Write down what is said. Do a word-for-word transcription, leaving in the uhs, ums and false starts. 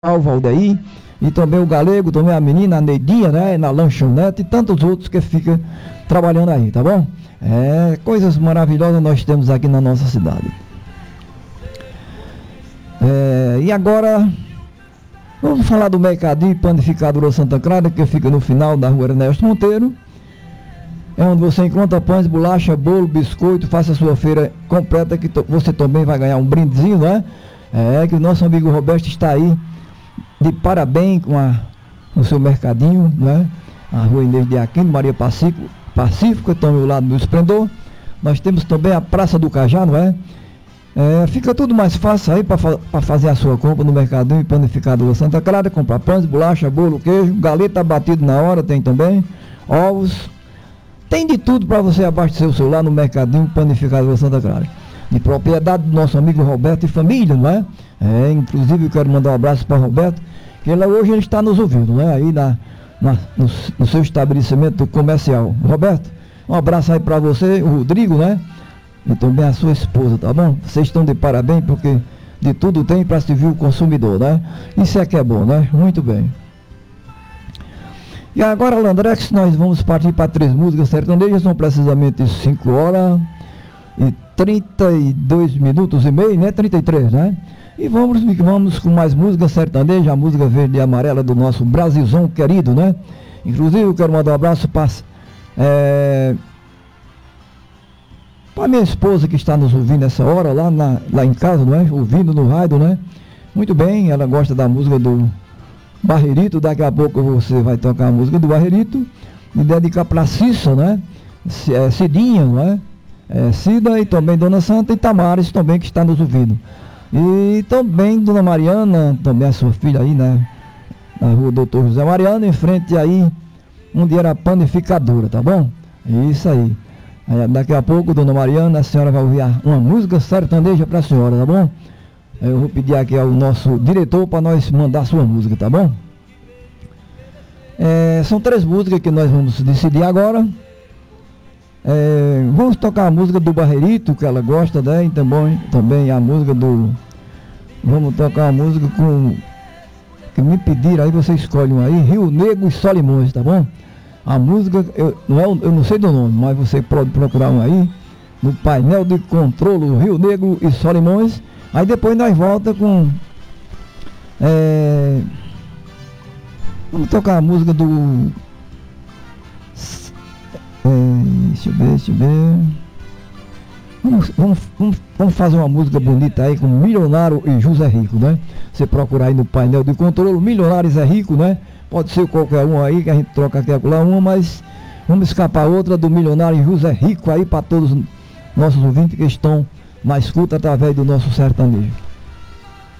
o Valdeir, e também o Galego, também a menina, a Neidinha, né, na lanchonete, e tantos outros que ficam trabalhando aí, tá bom? É, coisas maravilhosas nós temos aqui na nossa cidade. É, e agora, vamos falar do Mercadinho Panificadora Santa Clara, que fica no final da rua Ernesto Monteiro. É onde você encontra pães, bolacha, bolo, biscoito. Faça a sua feira completa, que você também vai ganhar um brindezinho, né? É, que o nosso amigo Roberto está aí de parabéns com a, o seu mercadinho, né? A rua Inês de Aquino, Maria Pacífico, Pacífico, estão ao lado do Esplendor. Nós temos também a Praça do Cajá, não é? É, fica tudo mais fácil aí para fa fazer a sua compra no Mercadinho Panificadora Santa Clara, comprar pães, bolacha, bolo, queijo, galeta batido na hora, tem também, ovos, tem de tudo para você abastecer o celular no Mercadinho Panificadora Santa Clara, de propriedade do nosso amigo Roberto e família, não é? É, inclusive eu quero mandar um abraço para Roberto, que ele hoje ele está nos ouvindo, né? Aí na, na, no, no seu estabelecimento comercial. Roberto, um abraço aí para você, o Rodrigo, né? E também a sua esposa, tá bom? Vocês estão de parabéns, porque de tudo tem para servir o consumidor, né? Isso é que é bom, né? Muito bem. E agora, Landrex, nós vamos partir para três músicas sertanejas, são precisamente cinco horas e trinta e dois minutos e meio, né? trinta e três, né? E vamos, vamos com mais música sertaneja, a música verde e amarela do nosso Brasilzão querido, né? Inclusive, eu quero mandar um abraço para... É, para minha esposa que está nos ouvindo nessa hora, lá, na, lá em casa, não é? Ouvindo no rádio, né? Muito bem, ela gosta da música do Barreirito, daqui a pouco você vai tocar a música do Barreirito, e dedicar para Cissa, né? É, Cidinha, não é? É, Cida e também Dona Santa e Tamares também que está nos ouvindo. E também Dona Mariana, também a sua filha aí, né? Na rua Doutor José Mariano, em frente aí, onde era a panificadora, tá bom? Isso aí. Daqui a pouco, Dona Mariana, a senhora vai ouvir uma música sertaneja para a senhora, tá bom? Eu vou pedir aqui ao nosso diretor para nós mandar a sua música, tá bom? É, são três músicas que nós vamos decidir agora. É, vamos tocar a música do Barreirito, que ela gosta, né? E também, também a música do... Vamos tocar a música com... que me pediram aí, você escolhe um aí, Rio Negro e Solimões, tá bom? A música, eu não, é, eu não sei do nome, mas você pode procurar um aí, no painel de controle Rio Negro e Solimões. Aí depois nós volta com... É, vamos tocar a música do... É, deixa eu ver, deixa eu ver... Vamos, vamos, vamos, vamos fazer uma música bonita aí com Milionário e José Rico, né? Você procurar aí no painel de controle, Milionário e Zé Rico, né? Pode ser qualquer um aí, que a gente troca aqui lá uma, mas vamos escapar outra do Milionário e José Rico aí para todos os nossos ouvintes que estão na escuta através do nosso sertanejo.